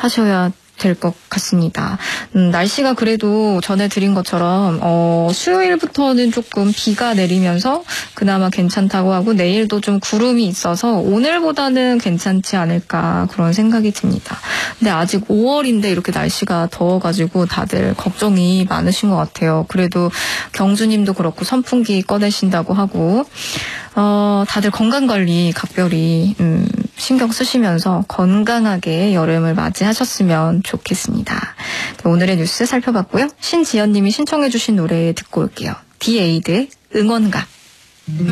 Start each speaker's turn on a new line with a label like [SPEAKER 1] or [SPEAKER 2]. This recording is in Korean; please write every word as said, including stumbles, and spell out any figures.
[SPEAKER 1] 하셔야 될 것 같습니다. 음, 날씨가 그래도 전해드린 것처럼 어, 수요일부터는 조금 비가 내리면서 그나마 괜찮다고 하고 내일도 좀 구름이 있어서 오늘보다는 괜찮지 않을까 그런 생각이 듭니다. 근데 아직 오월인데 이렇게 날씨가 더워가지고 다들 걱정이 많으신 것 같아요. 그래도 경주님도 그렇고 선풍기 꺼내신다고 하고 어, 다들 건강관리 각별히 음, 신경 쓰시면서 건강하게 여름을 맞이하셨으면 좋겠습니다. 오늘의 뉴스 살펴봤고요. 신지연님이 신청해 주신 노래 듣고 올게요. 디에이드의 응원가.